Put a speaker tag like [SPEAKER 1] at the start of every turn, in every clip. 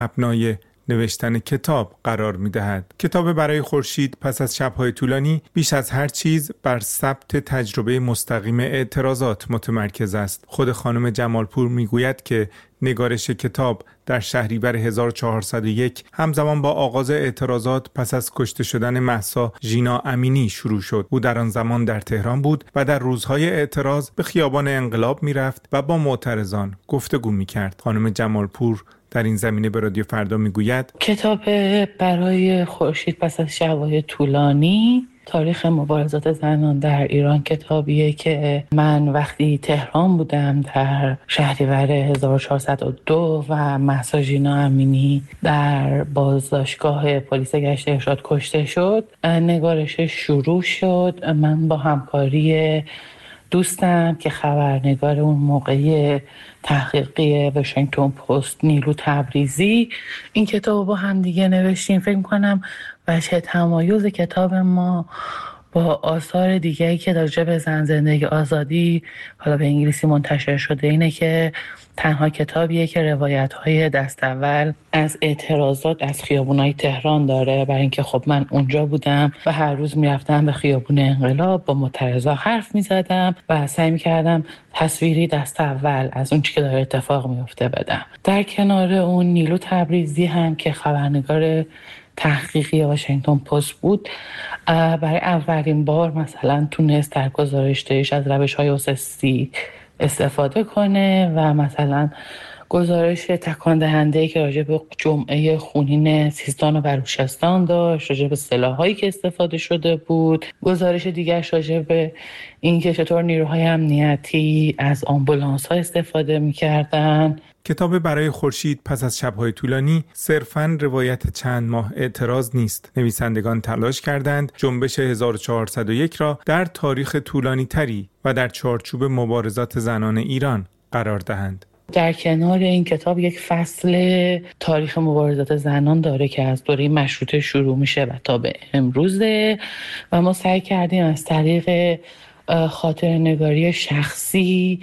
[SPEAKER 1] مبنای نوشتن کتاب قرار می‌دهد. کتاب برای خورشید پس از شب‌های طولانی بیش از هر چیز بر ثبت تجربه مستقیم اعتراضات متمرکز است. خود خانم جمالپور میگوید که نگارش کتاب در شهریور 1401 همزمان با آغاز اعتراضات پس از کشته شدن مهسا ژینا امینی شروع شد. او در آن زمان در تهران بود و در روزهای اعتراض به خیابان انقلاب میرفت و با معترضان گفتگو میکرد. خانم جمالپور در این زمینه به رادیو فردا میگوید
[SPEAKER 2] کتاب برای خورشید پس از شب‌های طولانی تاریخ مبارزات زنان در ایران کتابیه که من وقتی تهران بودم در شهریور 1402 و مهسا ژینا امینی در بازداشتگاه پلیس گشت ارشاد کشته شد، نگارشش شروع شد. من با همکاری دوستم که خبرنگار اون موقعی تحقیقی واشنگتن پست نیلو تبریزی این کتاب با هم دیگه نوشتیم. فکر می‌کنم وجه تمایز کتاب ما با آثار دیگه‌ای که راجع به زن زندگی آزادی حالا به انگلیسی منتشر شده اینه که تنها کتابیه که روایت‌های دست اول از اعتراضات از خیابونای تهران داره، برای اینکه خب من اونجا بودم و هر روز میرفتم به خیابون انقلاب با معترضا حرف میزدم و سعی میکردم تصویری دست اول از اون چیزی که داره اتفاق میفته بدم. در کنار اون نیلو تبریزی هم که خبرنگار تحقیقی واشنگتن پست بود، برای اولین بار مثلا تونست در گزارشش از روش‌های اوسستی استفاده کنه و مثلا گزارش تکان دهنده‌ای که راجع به جمعه خونین سیستان و بلوچستان داشت، راجع به سلاحایی که استفاده شده بود، گزارش دیگرش راجع به اینکه چطور نیروهای امنیتی از آمبولانس‌ها استفاده می‌کردن.
[SPEAKER 1] کتاب برای خورشید پس از شب‌های طولانی صرفاً روایت چند ماه اعتراض نیست. نویسندگان تلاش کردند جنبش 1401 را در تاریخ طولانی تری و در چارچوب مبارزات زنان ایران قرار دهند.
[SPEAKER 2] در کنار این کتاب یک فصل تاریخ مبارزات زنان داره که از دوره مشروطه شروع میشه و تا به امروزه و ما سعی کردیم از طریق خاطرنگاری شخصی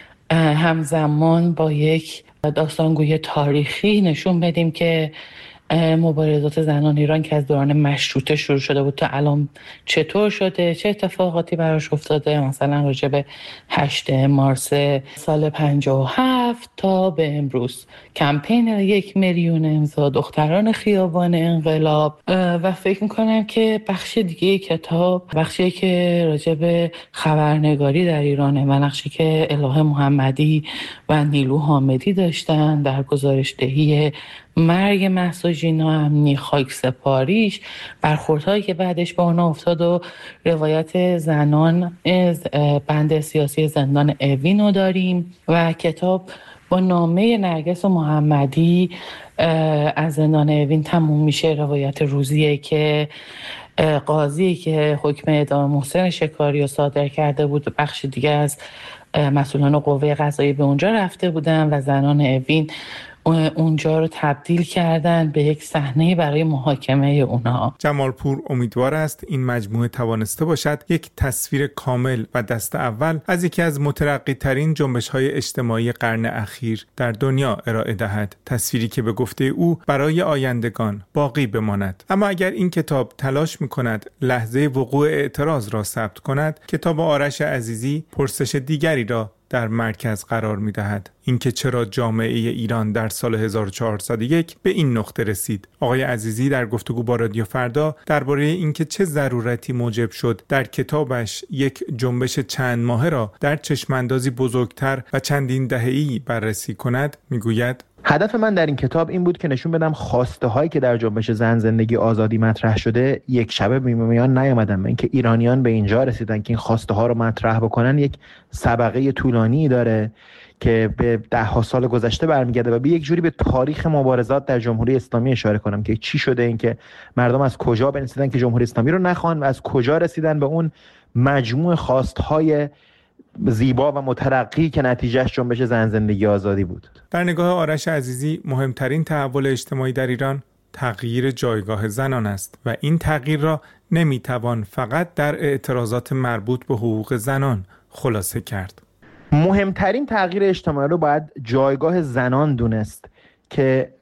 [SPEAKER 2] همزمان با یک داستانگوی تاریخی نشون بدیم که مبارزات زنان ایران که از دوران مشروطه شروع شده بود تا الان چطور شده، چه اتفاقاتی براش افتاده، مثلا راجع به 8 مارس سال 57 تا به امروز کمپین 1 میلیون امضا دختران خیابان انقلاب. و فکر میکنم که بخش دیگه کتاب بخشی که راجع به خبرنگاری در ایرانه و نقشی که الهه محمدی و نیلو حامدی داشتن در گزارش دهی مرگ مهسا ژینا امینی، خاک سپاریش، برخوردهایی که بعدش با اونا افتاد و روایت زنان از بند سیاسی زندان اوین رو داریم و کتاب با نامه نرگس محمدی از زندان اوین تموم میشه. روایت روزیه که قاضی که حکم اعدام محسن شکاری رو صادر کرده بود، بخش دیگه از مسئولان قوه قضاییه به اونجا رفته بودن و زنان اوین اونجا رو تبدیل کردن به یک صحنه برای محاکمه اونها.
[SPEAKER 1] جمالپور امیدوار است این مجموعه توانسته باشد یک تصویر کامل و دست اول از یکی از مترقی ترین جنبش‌های اجتماعی قرن اخیر در دنیا ارائه دهد، تصویری که به گفته او برای آیندگان باقی بماند. اما اگر این کتاب تلاش می‌کند لحظه وقوع اعتراض را ثبت کند، کتاب آرش عزیزی پرسش دیگری را در مرکز قرار می‌دهد. اینکه چرا جامعه ایران در سال 1401 به این نقطه رسید. آقای عزیزی در گفتگو با رادیو فردا درباره اینکه چه ضرورتی موجب شد در کتابش یک جنبش چند ماهه را در چشماندازی بزرگتر و چندین دهه‌ای بررسی کند میگوید:
[SPEAKER 3] هدف من در این کتاب این بود که نشون بدم خواسته هایی که در جنبش زن زندگی آزادی مطرح شده یک شبه میان نیامدن. اینکه ایرانیان به اینجا رسیدن که این خواسته ها رو مطرح بکنن یک سابقه طولانی داره که به 10 سال گذشته برمیگرده و به یک جوری به تاریخ مبارزات در جمهوری اسلامی اشاره کنم که چی شده، این که مردم از کجا رسیدن که جمهوری اسلامی رو نخوان و از کجا رسیدن به اون مجموع خواستهای زیبا و مترقی که نتیجهش جنبش زن زندگی آزادی بود.
[SPEAKER 1] در نگاه آرش عزیزی مهمترین تحول اجتماعی در ایران تغییر جایگاه زنان است و این تغییر را نمیتوان فقط در اعتراضات مربوط به حقوق زنان خلاصه کرد.
[SPEAKER 3] مهمترین تغییر اجتماعی رو باید جایگاه زنان دونست که